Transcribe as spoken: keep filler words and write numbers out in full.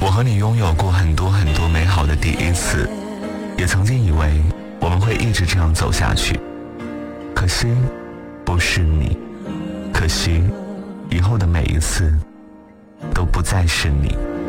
我和你拥有过很多很多美好的第一次，也曾经以为我们会一直这样走下去，可惜不是你，可惜以后的每一次都不再是你。